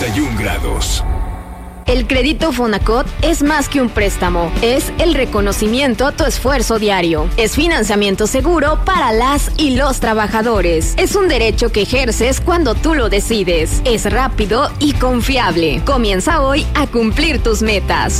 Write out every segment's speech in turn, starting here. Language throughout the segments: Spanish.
31 grados. El crédito Fonacot es más que un préstamo, es el reconocimiento a tu esfuerzo diario. Es financiamiento seguro para las y los trabajadores. Es un derecho que ejerces cuando tú lo decides. Es rápido y confiable. Comienza hoy a cumplir tus metas.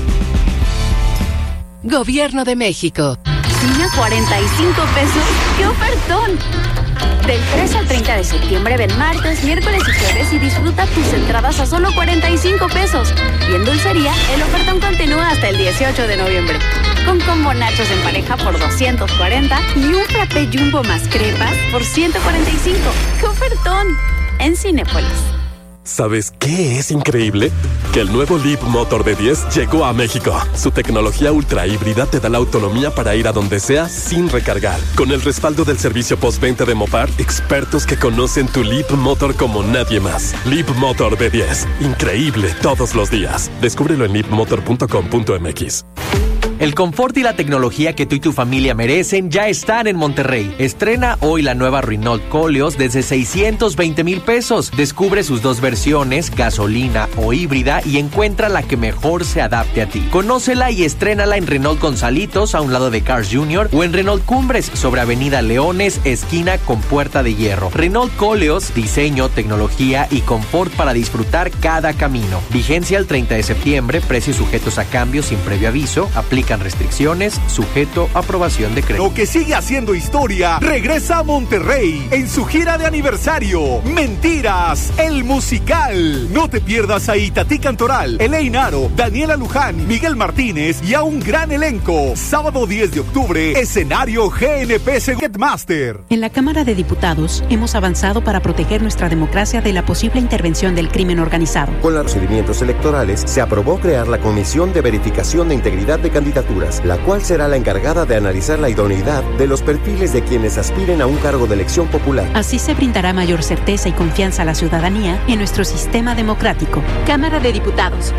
Gobierno de México. Cine a 45 pesos. ¡Qué ofertón! Del 3 al 30 de septiembre ven martes, miércoles y jueves y disfruta tus entradas a solo 45 pesos. Y en dulcería, el ofertón continúa hasta el 18 de noviembre. Con combo nachos en pareja por 240 y un frappé jumbo más crepas por 145. ¡Qué ofertón! En Cinépolis. ¿Sabes qué es increíble? Que el nuevo Leap Motor D10 llegó a México. Su tecnología ultra híbrida te da la autonomía para ir a donde sea sin recargar. Con el respaldo del servicio postventa de Mopar, expertos que conocen tu Leap Motor como nadie más. Leap Motor D10. Increíble todos los días. Descúbrelo en leapmotor.com.mx. El confort y la tecnología que tú y tu familia merecen ya están en Monterrey. Estrena hoy la nueva Renault Koleos desde 620,000 pesos. Descubre sus dos versiones, gasolina o híbrida, y encuentra la que mejor se adapte a ti. Conócela y estrénala en Renault Gonzalitos, a un lado de Cars Jr., o en Renault Cumbres, sobre Avenida Leones, esquina con Puerta de Hierro. Renault Koleos, diseño, tecnología y confort para disfrutar cada camino. Vigencia el 30 de septiembre, precios sujetos a cambios sin previo aviso. Aplican restricciones, sujeto a aprobación de crédito. Lo que sigue haciendo historia regresa a Monterrey en su gira de aniversario. Mentiras, el musical. No te pierdas a Itatí Cantoral, Elaine Aro, Daniela Luján, Miguel Martínez y a un gran elenco. Sábado 10 de octubre, escenario GNP Ticketmaster. En la Cámara de Diputados hemos avanzado para proteger nuestra democracia de la posible intervención del crimen organizado. Con los procedimientos electorales se aprobó crear la Comisión de Verificación de Integridad de Candidaturas, la cual será la encargada de analizar la idoneidad de los perfiles de quienes aspiren a un cargo de elección popular. Así se brindará mayor certeza y confianza a la ciudadanía en nuestro sistema democrático. Cámara de Diputados,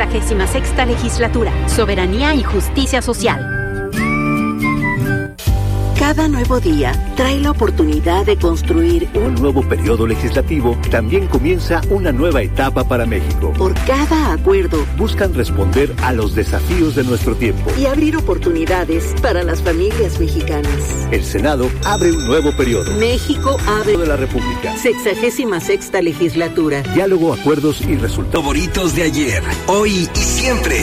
66ª Legislatura, Soberanía y Justicia Social. Cada nuevo día trae la oportunidad de construir un nuevo periodo legislativo. También comienza una nueva etapa para México. Por cada acuerdo buscan responder a los desafíos de nuestro tiempo y abrir oportunidades para las familias mexicanas. El Senado abre un nuevo periodo. México abre de la República. 66ª Legislatura. Diálogo, acuerdos y resultados. Favoritos de ayer, hoy y siempre.